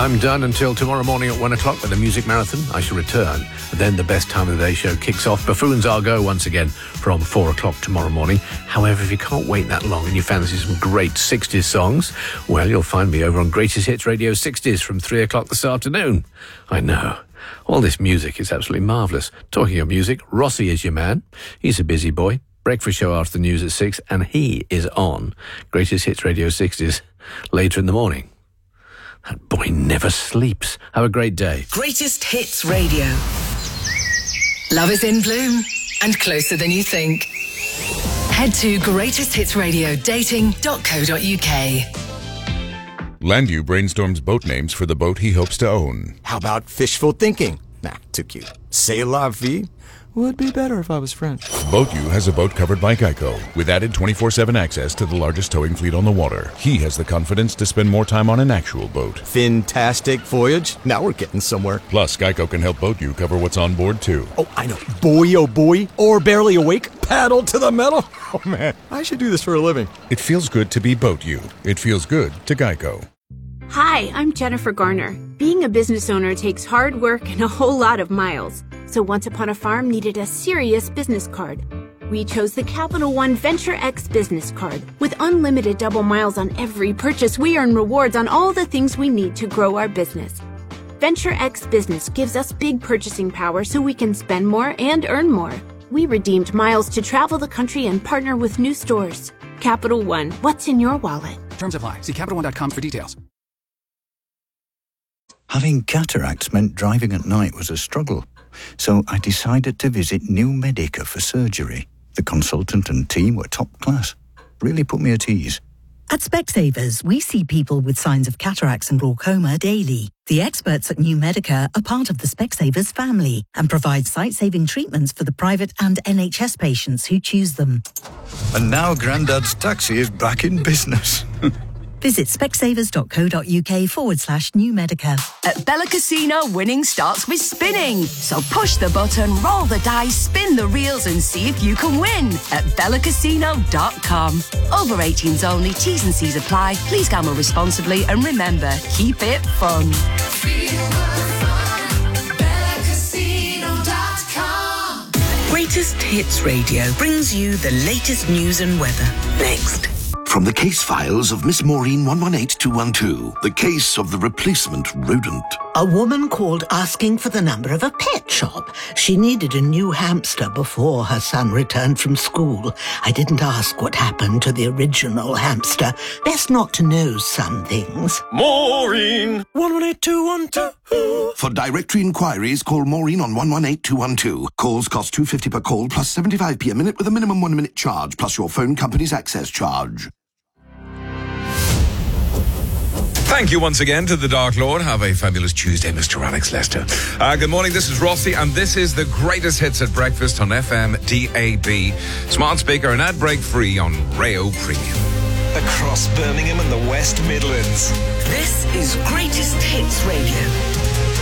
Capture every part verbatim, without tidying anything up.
I'm done until tomorrow morning at one o'clock with the Music Marathon. I shall return. Then the Best Time of the Day show kicks off. Buffoons I'll Go once again from four o'clock tomorrow morning. However, if you can't wait that long and you fancy some great sixties songs, well, you'll find me over on Greatest Hits Radio sixties from three o'clock this afternoon. I know. All this music is absolutely marvellous. Talking of music, Rossi is your man. He's a busy boy. Breakfast show after the news at six, and he is on Greatest Hits Radio sixties later in the morning. That boy never sleeps. Have a great day. Greatest Hits Radio. Love is in bloom and closer than you think. Head to greatest hits radio dating dot co dot uk. Landu brainstorms boat names for the boat he hopes to own. How about fishful thinking? Nah, too cute. C'est la vie? Would be better if I was French. BoatU has a boat covered by Geico, with added twenty-four seven access to the largest towing fleet on the water. He has the confidence to spend more time on an actual boat. Fantastic voyage. Now we're getting somewhere. Plus, Geico can help BoatU cover what's on board, too. Oh, I know. Boy, oh boy. Or barely awake. Paddle to the metal. Oh, man. I should do this for a living. It feels good to be BoatU. It feels good to Geico. Hi, I'm Jennifer Garner. Being a business owner takes hard work and a whole lot of miles. So Once Upon a Farm needed a serious business card. We chose the Capital One Venture X business card. With unlimited double miles on every purchase, we earn rewards on all the things we need to grow our business. Venture X Business gives us big purchasing power so we can spend more and earn more. We redeemed miles to travel the country and partner with new stores. Capital One, what's in your wallet? Terms apply. See Capital One dot com for details. Having cataracts meant driving at night was a struggle, so I decided to visit New Medica for surgery. The consultant and team were top class. Really put me at ease. At Specsavers, we see people with signs of cataracts and glaucoma daily. The experts at New Medica are part of the Specsavers family and provide sight-saving treatments for the private and N H S patients who choose them. And now Grandad's taxi is back in business. Visit specsavers.co.uk forward slash New Medica. At Bella Casino, winning starts with spinning. So push the button, roll the dice, spin the reels and see if you can win at bella casino dot com. Over eighteens only, T's and C's apply. Please gamble responsibly and remember, keep it fun. bella casino dot com. Greatest Hits Radio brings you the latest news and weather. Next. From the case files of Miss Maureen one one eight two one two, the case of the replacement rodent. A woman called asking for the number of a pet shop. She needed a new hamster before her son returned from school. I didn't ask what happened to the original hamster. Best not to know some things. Maureen one one eight two one two. For directory inquiries, call Maureen on one one eight two one two. Calls cost two pounds fifty per call plus seventy-five p a minute with a minimum one minute charge plus your phone company's access charge. Thank you once again to the Dark Lord. Have a fabulous Tuesday, Mister Alex Lester. Uh, good morning, this is Rossi, and this is the greatest hits at breakfast on F M, D A B, smart speaker and ad break free on Rayo Premium. Across Birmingham and the West Midlands. This is Greatest Hits Radio.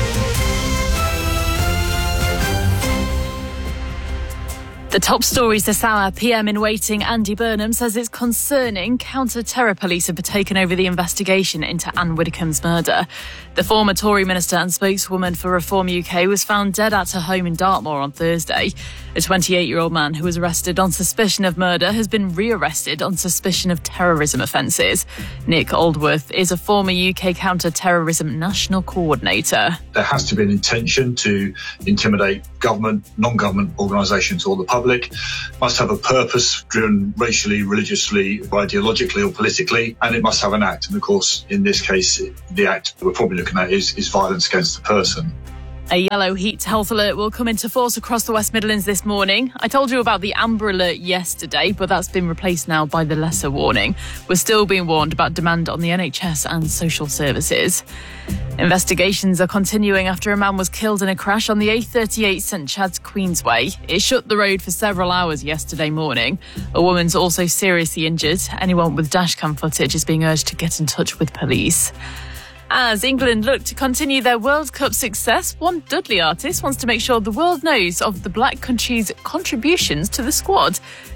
The top stories this hour. P M in waiting Andy Burnham says it's concerning counter-terror police have taken over the investigation into Anne Widdecombe's murder. The former Tory minister and spokeswoman for Reform U K was found dead at her home in Dartmoor on Thursday. A twenty-eight-year-old man who was arrested on suspicion of murder has been re-arrested on suspicion of terrorism offences. Nick Aldworth is a former U K counter-terrorism national coordinator. There has to be an intention to intimidate government, non-government organisations or the public. Must have a purpose driven racially, religiously, ideologically or politically, and it must have an act. And of course, in this case, the act we're probably looking at is, is violence against the person. A yellow heat health alert will come into force across the West Midlands this morning. I told you about the amber alert yesterday, but that's been replaced now by the lesser warning. We're still being warned about demand on the N H S and social services. Investigations are continuing after a man was killed in a crash on the A thirty-eight St Chad's Queensway. It shut the road for several hours yesterday morning. A woman's also seriously injured. Anyone with dashcam footage is being urged to get in touch with police. As England look to continue their World Cup success, one Dudley artist wants to make sure the world knows of the Black country's contributions to the squad.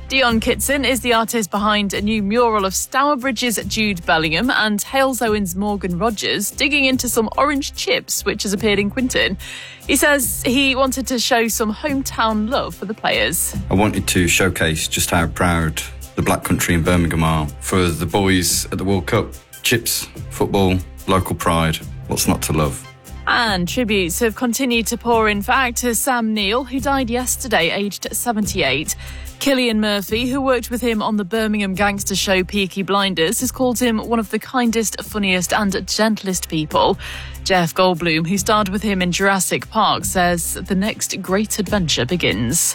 Dion Kitson is the artist behind a new mural of Stourbridge's Jude Bellingham and Halesowen's Morgan Rogers digging into some orange chips, which has appeared in Quinton. He says he wanted to show some hometown love for the players. I wanted to showcase just how proud the Black Country in Birmingham are for the boys at the World Cup. Chips, football, local pride. What's not to love? And tributes have continued to pour in for actor Sam Neill, who died yesterday, aged seventy-eight. Cillian Murphy, who worked with him on the Birmingham gangster show Peaky Blinders, has called him one of the kindest, funniest and gentlest people. Jeff Goldblum, who starred with him in Jurassic Park, says the next great adventure begins.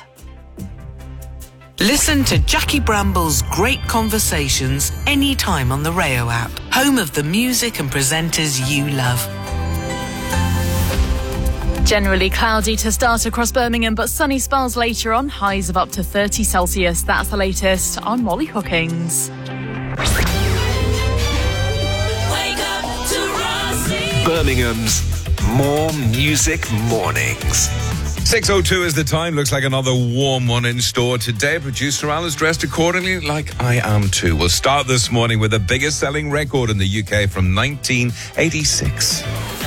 Listen to Jackie Bramble's Great Conversations anytime on the Rayo app, home of the music and presenters you love. Generally cloudy to start across Birmingham, but sunny spells later on. Highs of up to thirty Celsius. That's the latest. I'm Molly Hookings. Wake up to Rossi. Birmingham's More Music Mornings. six oh two is the time. Looks like another warm one in store today. Producer Al is dressed accordingly, like I am too. We'll start this morning with the biggest selling record in the U K from nineteen eighty-six.